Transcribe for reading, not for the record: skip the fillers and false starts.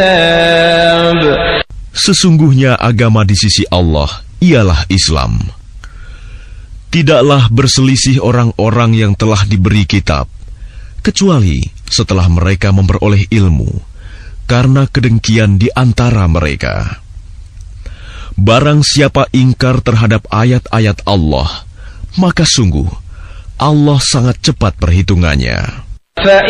Sesungguhnya agama di sisi Allah ialah Islam. Tidaklah berselisih orang-orang yang telah diberi kitab, kecuali setelah mereka memperoleh ilmu, karena kedengkian di antara mereka. Barang siapa ingkar terhadap ayat-ayat Allah, maka sungguh Allah sangat cepat perhitungannya. فَإِنْ